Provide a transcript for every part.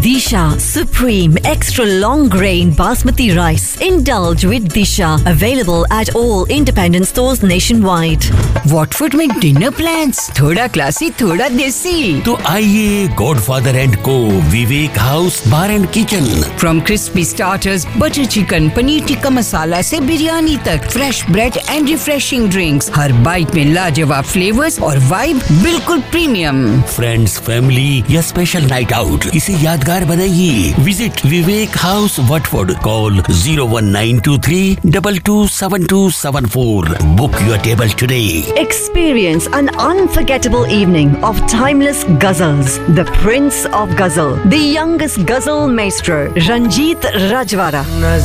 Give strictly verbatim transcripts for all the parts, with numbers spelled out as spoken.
Disha Supreme Extra Long Grain Basmati Rice. Indulge with Disha. Available at all independent stores nationwide. Watford में dinner plans? थोड़ा classy, थोड़ा देसी. तो आइए Godfather and Co. Vivek House Bar and Kitchen. From crispy starters, butter chicken, paneer tikka masala से बिरयानी तक, fresh bread and refreshing drinks. Her bite में लाजवाब flavors और vibe बिल्कुल premium. Friends, family या special night out, इसे यादगार बनाइए. Visit Vivek House Watford. Call zero one nine two three two two seven two seven four. Book your table today. Experience an unforgettable evening of timeless ghazals. The Prince of Ghazal, the youngest ghazal maestro, Ranjit Rajwara,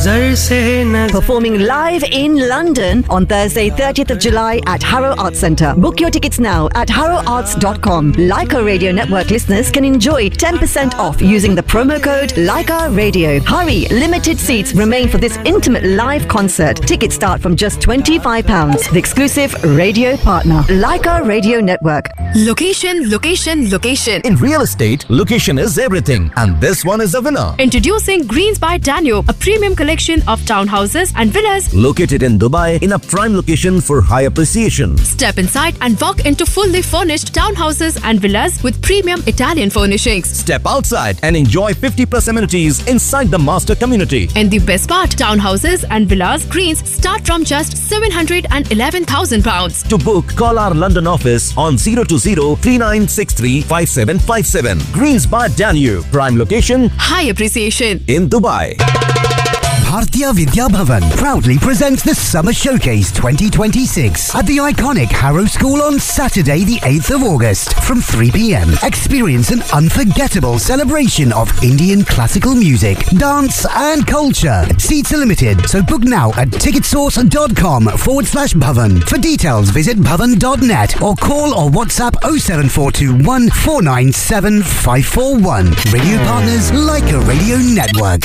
performing live in London on Thursday, thirtieth of July at Harrow Arts Centre. Book your tickets now at harrow arts dot com. Leica Radio Network listeners can enjoy ten percent off using the promo code Leica Radio. Hurry, limited seats remain for this intimate live concert. Tickets start from just twenty-five pounds. The exclusive radio partner, Leica Radio Network. Location, location, location. In real estate, location is everything, and this one is a winner. Introducing Greens by Danube, a premium collection of townhouses and villas located in Dubai in a prime location for high appreciation. Step inside and walk into fully furnished townhouses and villas with premium Italian furnishings. Step outside and enjoy fifty plus amenities inside the master community. And the best part, townhouses and villas Greens start from just seven hundred eleven thousand pounds. To book, call our London office on zero two zero three nine six three five seven five seven. Greens by Danube, prime location, high appreciation in Dubai. Bhartiya Vidya Bhavan proudly presents the Summer Showcase twenty twenty-six at the iconic Harrow School on Saturday the eighth of August from three p m. Experience an unforgettable celebration of Indian classical music, dance and culture. Seats are limited, so book now at ticketsource.com forward slash Bhavan. For details, visit bhavan dot net or call or WhatsApp oh seven four two one four nine seven five four one. Radio partners Leica Radio Network.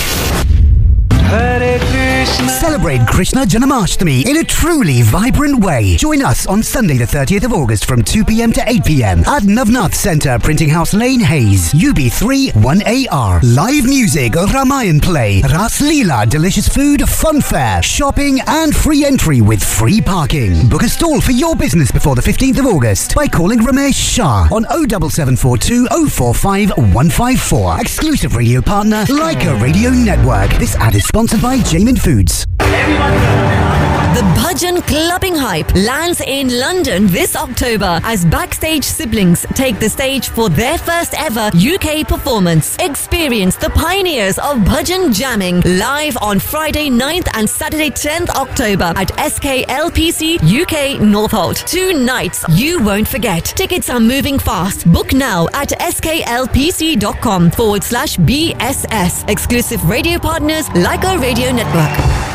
Celebrate Krishna Janmashtami in a truly vibrant way. Join us on Sunday the thirtieth of August from two p m to eight p m at Navnath Centre, Printing House Lane, Hayes, U B three one A R. Live music, Ramayan play, Ras Leela, delicious food, fun fair, shopping and free entry with free parking. Book a stall for your business before the fifteenth of August by calling Ramesh Shah on oh seven seven four two oh four five one five four. Exclusive radio partner Leica Radio Network. This ad is sponsored by Jamin Foods. The Bhajan Clubbing Hype lands in London this October as Backstage siblings take the stage for their first ever U K performance. Experience the pioneers of Bhajan jamming live on Friday ninth and Saturday tenth October at S K L P C U K Northolt. Two nights you won't forget. Tickets are moving fast. Book now at sklpc.com forward slash BSS. Exclusive radio partners Leica Radio Network.